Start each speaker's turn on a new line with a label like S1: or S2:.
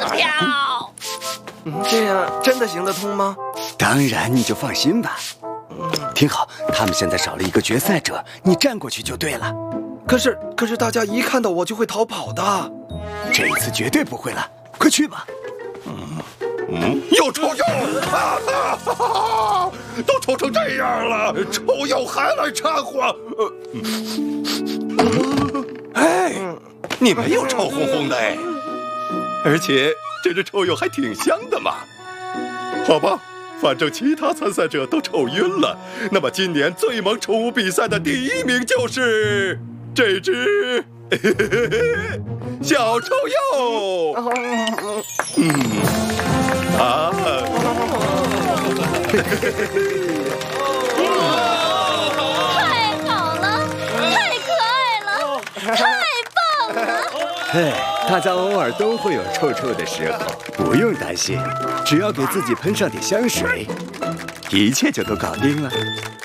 S1: 跳。
S2: 这样真的行得通吗？
S3: 当然，你就放心吧。听好，他们现在少了一个决赛者，你站过去就对了。
S2: 可是大家一看到我就会逃跑的。
S3: 这一次绝对不会了，快去吧。
S4: 又臭鼬！都臭成这样了，臭鼬还来掺和！哎，你没有臭烘烘的哎，而且这只臭鼬还挺香的嘛。好吧，反正其他参赛者都臭晕了，那么今年最萌宠物比赛的第1名就是这只小臭鼬。
S1: 太好了，太可爱了，太棒了！
S3: 大家偶尔都会有臭臭的时候，不用担心，只要给自己喷上点香水，一切就都搞定了。